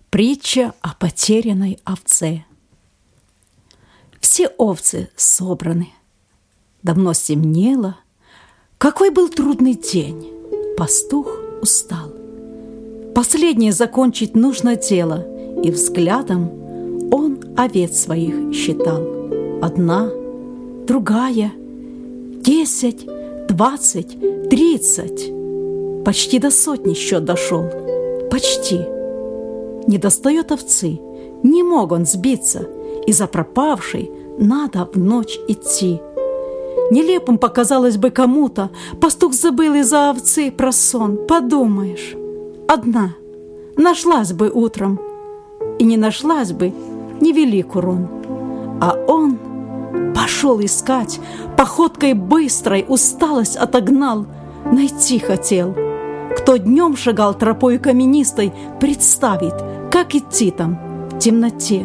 Притча о потерянной овце. Все овцы собраны. Давно стемнело. Какой был трудный день. Пастух устал. Последнее закончить нужно дело, и взглядом он овец своих считал. Одна, другая, 10, 20, 30. Почти до 100 счет дошел. Почти. Не достает овцы, не мог он сбиться, и за пропавшей надо в ночь идти. Нелепым показалось бы кому-то, пастух забыл из-за овцы про сон. Подумаешь, одна нашлась бы утром, и не нашлась бы невелик урон. А он пошел искать, походкой быстрой усталость отогнал, найти хотел. Кто днем шагал тропой каменистой, представит, как идти там в темноте.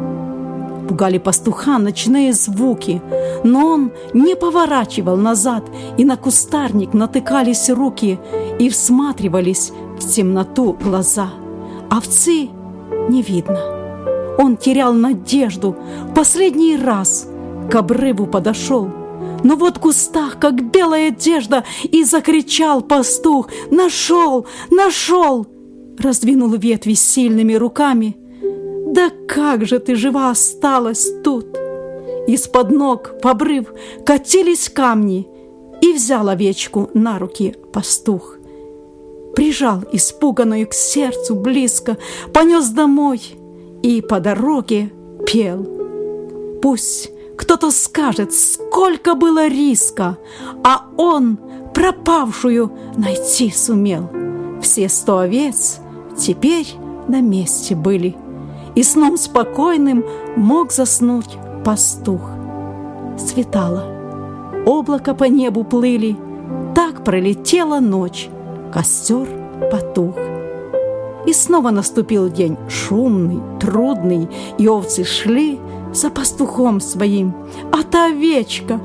Пугали пастуха ночные звуки, но он не поворачивал назад, и на кустарник натыкались руки, и всматривались в темноту глаза. Овцы не видно. Он терял надежду, в последний раз к обрыву подошел. Но вот в кустах, как белая одежда, и закричал пастух: «Нашел! Нашел!» Раздвинул ветви сильными руками. «Да как же ты жива осталась тут!» Из-под ног в обрыв катились камни, и взял овечку на руки пастух. Прижал испуганную к сердцу близко, понес домой и по дороге пел. Пусть кто-то скажет, сколько было риска, а он пропавшую найти сумел. Все 100 овец теперь на месте были, и сном спокойным мог заснуть пастух. Светало, облака по небу плыли, так пролетела ночь, костер потух. И снова наступил день шумный, трудный, и овцы шли за пастухом своим, а та овечка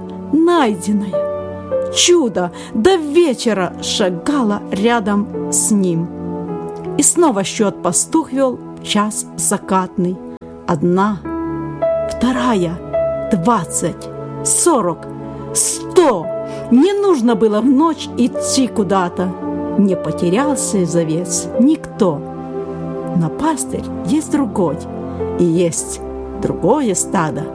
найденная, чудо, до вечера шагала рядом с ним. И снова счет пастух вел в час закатный. Одна, вторая, 20, 40, 100. Не нужно было в ночь идти куда-то. Не потерялся из овец никто. Но пастырь есть другой, и есть другое стадо.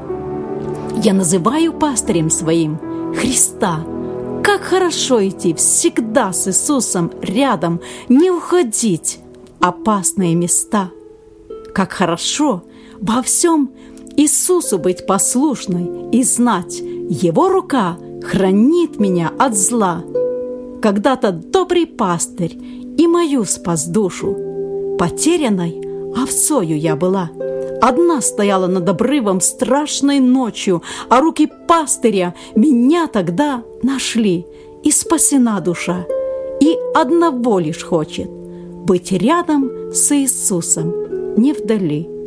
Я называю пастырем своим Христа. Как хорошо идти всегда с Иисусом рядом, не уходить в опасные места. Как хорошо во всем Иисусу быть послушной и знать, Его рука хранит меня от зла. Когда-то добрый пастырь и мою спас душу. Потерянной овцою я была. Одна стояла над обрывом страшной ночью, а руки пастыря меня тогда нашли, и спасена душа. И одного лишь хочет — быть рядом с Иисусом, не вдали.